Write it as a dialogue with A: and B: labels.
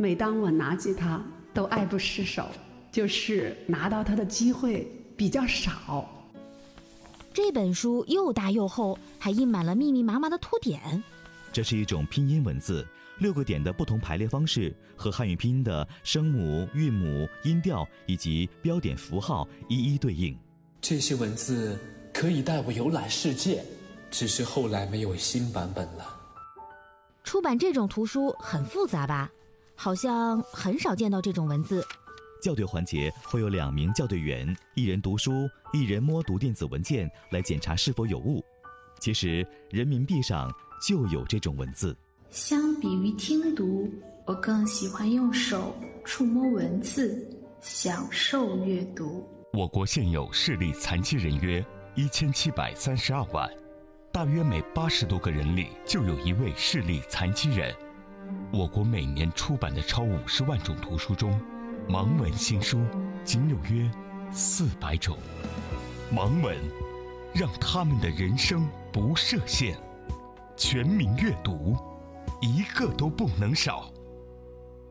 A: 每当我拿起它，都爱不释手，就是拿到它的机会比较少。
B: 这本书又大又厚，还印满了密密麻麻的图点。
C: 这是一种拼音文字，6个点的不同排列方式和汉语拼音的声母、韵母、音调以及标点符号一一对应。
D: 这些文字可以带我游览世界，只是后来没有新版本了。
B: 出版这种图书很复杂吧？好像很少见到这种文字。
C: 校对环节会有2名校对员，一人读书，一人摸读电子文件来检查是否有误。其实人民币上就有这种文字。
E: 相比于听读，我更喜欢用手触摸文字，享受阅读。
F: 我国现有视力残疾人约1732万，大约每80多个人里就有1位视力残疾人。我国每年出版的超50万种图书中，盲文新书仅有约400种。盲文让他们的人生不设限，全民阅读，一个都不能少。